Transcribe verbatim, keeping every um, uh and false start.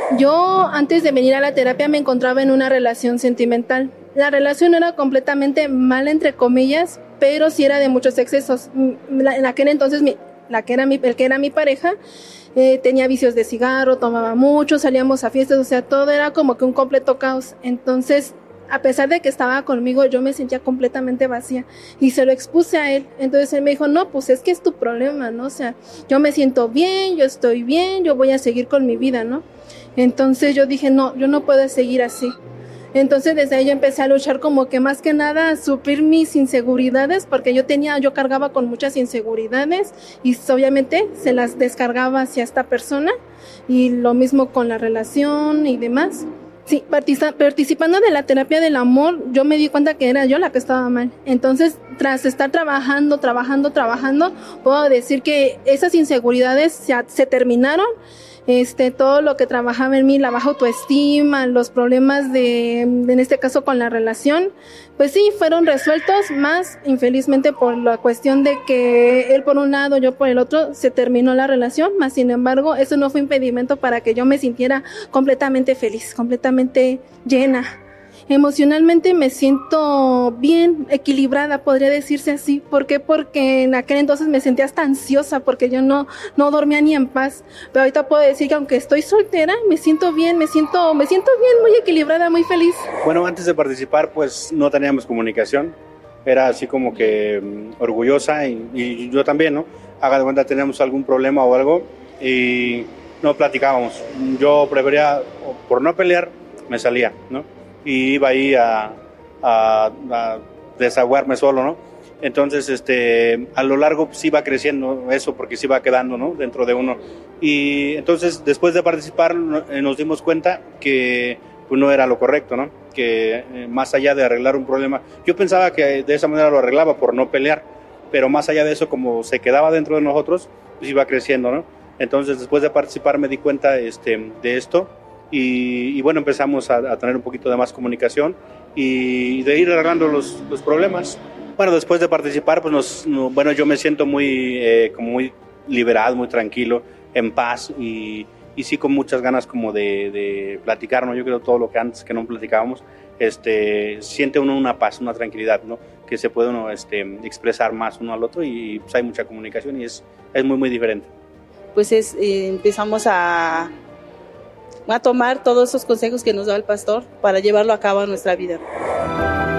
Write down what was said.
Yo antes de venir a la terapia me encontraba en una relación sentimental. La relación no era completamente mala, entre comillas, pero sí era de muchos excesos. La, en aquel entonces, mi, la que era mi, el que era mi pareja, eh, tenía vicios de cigarro, tomaba mucho, salíamos a fiestas, o sea, todo era como que un completo caos. Entonces, a pesar de que estaba conmigo, yo me sentía completamente vacía y se lo expuse a él. Entonces él me dijo, no, pues es que es tu problema, ¿no? O sea, yo me siento bien, yo estoy bien, yo voy a seguir con mi vida, ¿no? Entonces yo dije, no, yo no puedo seguir así. Entonces desde ahí yo empecé a luchar como que más que nada a suplir mis inseguridades, porque yo tenía, yo cargaba con muchas inseguridades y obviamente se las descargaba hacia esta persona, y lo mismo con la relación y demás. Sí, participando de la terapia del amor, yo me di cuenta que era yo la que estaba mal. Entonces, tras estar trabajando, trabajando, trabajando, puedo decir que esas inseguridades se, se terminaron. Este, todo lo que trabajaba en mí, la baja autoestima, los problemas de, en este caso con la relación, pues sí, fueron resueltos, más infelizmente por la cuestión de que él por un lado, yo por el otro, se terminó la relación, más sin embargo, eso no fue impedimento para que yo me sintiera completamente feliz, completamente llena. Emocionalmente me siento bien, equilibrada, podría decirse así. ¿Por qué? Porque en aquel entonces me sentía hasta ansiosa, porque yo no, no dormía ni en paz. Pero ahorita puedo decir que aunque estoy soltera, me siento bien, me siento, me siento bien, muy equilibrada, muy feliz. Bueno, antes de participar, pues no teníamos comunicación. Era así como que um, orgullosa y, y yo también, ¿no? Haga de cuenta, teníamos algún problema o algo y no platicábamos. Yo prefería, por no pelear, me salía, ¿no? Y iba ahí a, a, a desahogarme solo, ¿no? Entonces, este, a lo largo pues iba creciendo eso, porque se iba quedando, ¿no? Dentro de uno. Y entonces, después de participar, nos dimos cuenta que pues, no era lo correcto, ¿no? Que eh, más allá de arreglar un problema, yo pensaba que de esa manera lo arreglaba por no pelear, pero más allá de eso, como se quedaba dentro de nosotros, pues iba creciendo, ¿no? Entonces, después de participar, me di cuenta este, de esto. Y, y bueno, empezamos a, a tener un poquito de más comunicación y de ir arreglando los, los problemas. Bueno, después de participar, pues nos, no, bueno, yo me siento muy, eh, como muy liberado, muy tranquilo, en paz y, y sí con muchas ganas como de, de platicar, ¿no? Yo creo todo lo que antes que no platicábamos, este, siente uno una paz, una tranquilidad, ¿no? Que se puede uno este, expresar más uno al otro y pues hay mucha comunicación y es, es muy, muy diferente. Pues es, eh, empezamos a... a tomar todos esos consejos que nos da el pastor para llevarlo a cabo en nuestra vida.